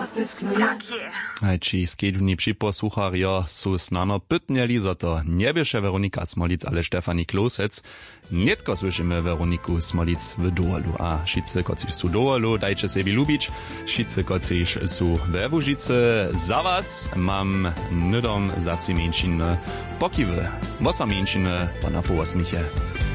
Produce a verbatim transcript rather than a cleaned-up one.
Či skedvni připosłucharia su snano pytnjeli za to nebieše Weronika Smolic, ale Štefani Klosec. Netko słyšimy Weroniku Smolic w Dołolu, a šice, kociž su Dołolu, dajcie sebi lubić, šice, kociž su we Łužice. Za was mam nydom zaci mieńčiny pokiwy, wosa mieńčiny, pana po osmichie.